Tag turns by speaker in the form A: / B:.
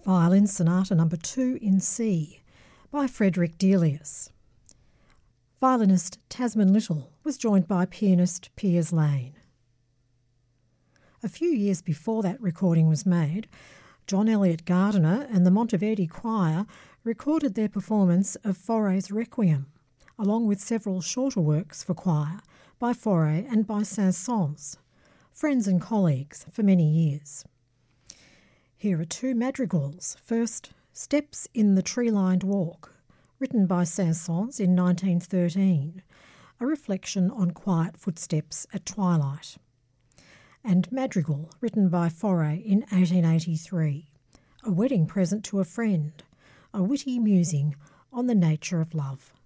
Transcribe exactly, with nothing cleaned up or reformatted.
A: Violin Sonata Number two in C by Frederick Delius. Violinist Tasman Little was joined by pianist Piers Lane. A few years before that recording was made, John Eliot Gardiner and the Monteverdi Choir recorded their performance of Fauré's Requiem, along with several shorter works for choir by Fauré and by Saint-Saëns, friends and colleagues for many years. Here are two madrigals. First, Steps in the Tree-Lined Walk, written by Saint-Saëns in nineteen thirteen, a reflection on quiet footsteps at twilight. And Madrigal, written by Fauré in eighteen eighty-three, a wedding present to a friend, a witty musing on the nature of love.